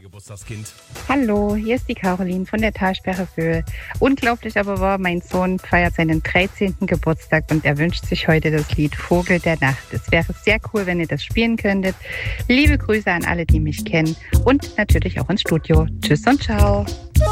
Geburtstagskind. Hallo, hier ist die Caroline von der Talsperre Böhl. Unglaublich aber wahr, mein Sohn feiert seinen 13. Geburtstag und er wünscht sich heute das Lied Vogel der Nacht. Es wäre sehr cool, wenn ihr das spielen könntet. Liebe Grüße an alle, die mich kennen und natürlich auch ins Studio. Tschüss und ciao.